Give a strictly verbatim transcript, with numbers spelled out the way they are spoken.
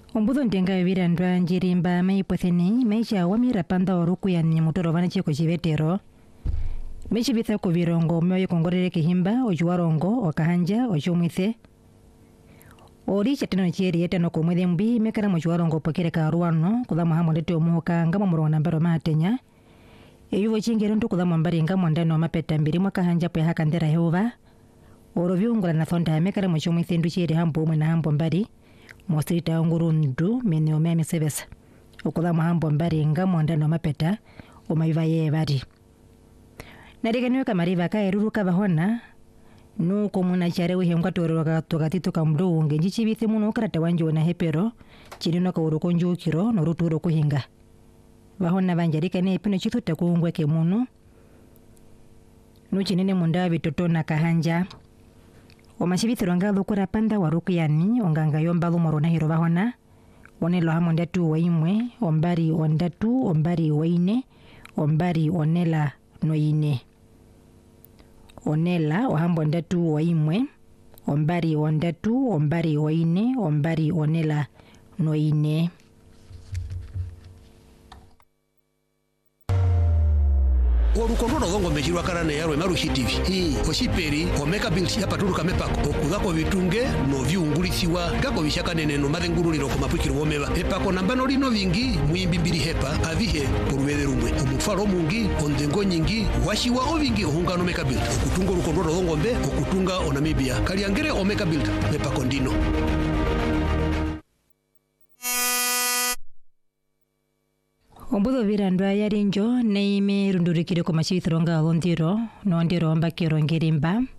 Ombudo ndenga virandwa njirimba meipotheni meisha wamira panda oruku ya nyamutoro vana chiko chivetero. Mechi vitha kuvirongo mewe kongorere kihimba ojuwarongo okahanja ojumwithe. Ori chatino chieri etano kumwithe mbi mekara mojuwarongo pokere ka ruano kudhamu hamo lete omuhoka ngama muro nambaro maatenya. Eyuvo chingero ntu kudhamu mbari ngamo ndano wa mapeta mbiri mwaka hanja pwe haka ndera heuva. Oro viungula na thonda mekara mojumwithe ndu chieri hambo umwe na hambo mbari. Mostrita ngurundu mene omeme sevesa. Okudhamu hambo mbari ngamo ndano wa mapeta omaiva ye vari. Narikaniwe kamariva ka eruruka vahona. Nuko muna charewe hemka tuwaruka tukatito kamdu unge njichi vithi munu ukarata wanjo na hepero. Chirino ka uruko njukiro noruturo kuhinga. Vahona vanjarika ne epino chithuta kuungwe ke munu. Nuchinene munda vitoto na kahanja. Omashivithiro nga dhukura panda waruku yani onganga yomba lumoro na hiro vahona. Onelo hamo ndatu waimwe, ombari ondatu, ombari waine, ombari onela noine. Onela ohambo ndatu waimwe, ombari ondatu, ombari waine, ombari onela noine. Orukondo nodongo mejirwa karane yarwe marushi T V. Hii oshiperi omeka build yapaturuka mepako okudhako vitunge no viungulisiwa gako vishakanene no madhenguruliro ko mapukiro bomeba epako nambano lino vingi muyimbibiri hepa avihe porwele rumwe omufaro mungi ondengo nyingi washiwa ovingi ohungano meka build okutunga orukondo nodongo mbe okutunga onamibia kaliangere omeka build mepako ndino. Ombudo virandwa yarinjo neime rundurikire ko mashivithiro nga ondiro no ndiro mbakiro ngirimba.